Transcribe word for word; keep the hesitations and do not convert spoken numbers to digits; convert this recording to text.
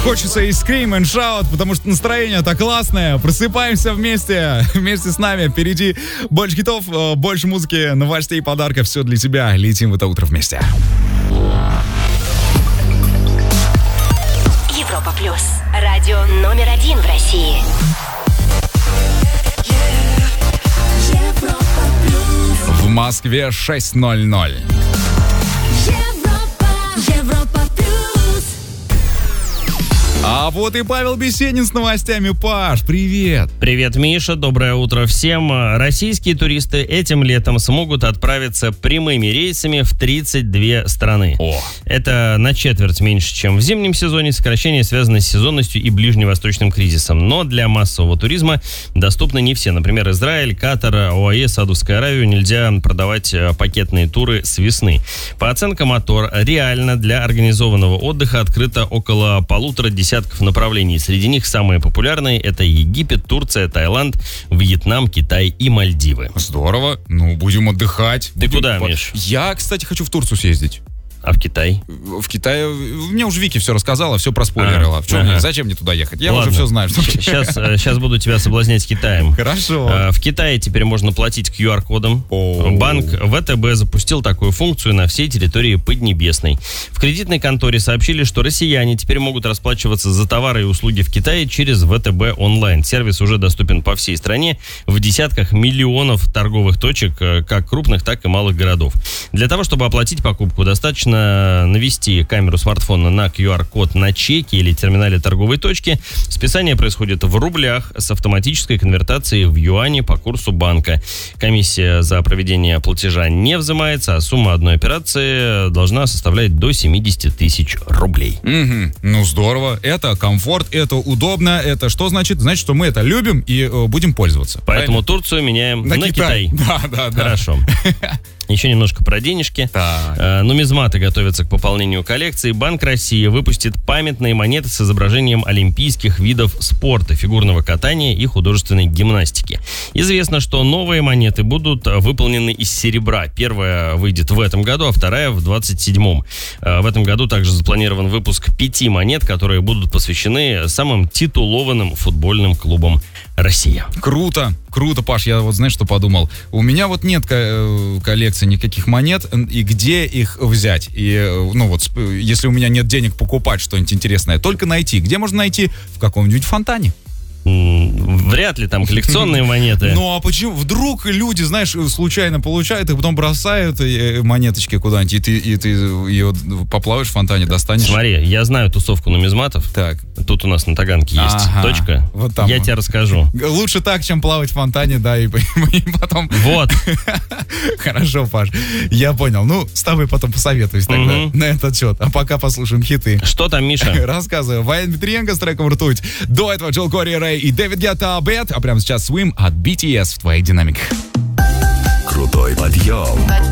Хочется и scream and shout, потому что настроение-то классное. Просыпаемся вместе, вместе с нами. Впереди больше хитов, больше музыки, новостей и подарков. Все для тебя. Летим в это утро вместе. Европа плюс. Радио номер один в России. В Москве шесть ноль ноль. А вот и Павел Беседин с новостями. Паш, привет. Привет, Миша, доброе утро всем. Российские туристы этим летом смогут отправиться прямыми рейсами в тридцать две страны. О. Это на четверть меньше, чем в зимнем сезоне. Сокращение связано с сезонностью и ближневосточным кризисом. Но для массового туризма доступны не все. Например, Израиль, Катар, ОАЭ, Саудовскую Аравию нельзя продавать пакетные туры с весны. По оценкам Атор, реально для организованного отдыха открыто около полутора десятков направлений. Среди них самые популярные — это Египет, Турция, Таиланд, Вьетнам, Китай и Мальдивы. Здорово. Ну, будем отдыхать. Ты будем... куда, Миш? Я, кстати, хочу в Турцию съездить. А в Китай? В Китае... Мне уже Вики все рассказала, все проспойлерила. А, в чем ага. мне? Зачем мне туда ехать? Я Ладно. уже все знаю. Что... Сейчас, сейчас буду тебя соблазнять Китаем. Хорошо. В Китае теперь можно платить ку ар кодом. О. Банк вэ тэ бэ запустил такую функцию на всей территории Поднебесной. В кредитной конторе сообщили, что россияне теперь могут расплачиваться за товары и услуги в Китае через вэ тэ бэ онлайн. Сервис уже доступен по всей стране в десятках миллионов торговых точек, как крупных, так и малых городов. Для того, чтобы оплатить покупку, достаточно навести камеру смартфона на ку ар код на чеке или терминале торговой точки. Списание происходит в рублях с автоматической конвертацией в юани по курсу банка. Комиссия за проведение платежа не взимается, а сумма одной операции должна составлять до семьдесят тысяч рублей. Угу. Ну, здорово. Это комфорт, это удобно. Это что значит? Значит, что мы это любим и э, будем пользоваться. Поэтому Правильно? Турцию меняем на, на Китай. Китай. Да, да, да. Хорошо. Еще немножко про денежки. Так. Нумизматы готовятся к пополнению коллекции. Банк России выпустит памятные монеты с изображением олимпийских видов спорта, фигурного катания и художественной гимнастики. Известно, что новые монеты будут выполнены из серебра. Первая выйдет в этом году, а вторая в двадцать седьмом. В этом году также запланирован выпуск пяти монет, которые будут посвящены самым титулованным футбольным клубам России. Круто, круто, Паш. Я вот знаешь, что подумал? У меня вот нет коллекции никаких монет, и где их взять? И, ну вот, если у меня нет денег покупать что-нибудь интересное, только найти. Где можно найти? В каком-нибудь фонтане. Вряд ли там коллекционные монеты. Ну а почему? Вдруг люди, знаешь, случайно получают и потом бросают монеточки куда-нибудь, и ты, и ты ее поплаваешь в фонтане, достанешь. Смотри, я знаю тусовку нумизматов. Так. Тут у нас на Таганке есть Ага, точка. Вот там. Я тебе расскажу. Лучше так, чем плавать в фонтане, да, и, и потом... Вот. Хорошо, Паш, я понял. Ну, с тобой потом посоветуюсь тогда Угу. на этот счет. А пока послушаем хиты. Что там, Миша? Рассказываю. Ваен Дмитриенко с треком «Ртуть». До этого Джол Кори Рэй и Дэвид Гетта «Бэд». А прямо сейчас «Swim» от би ти эс в твоих динамиках. Крутой подъем.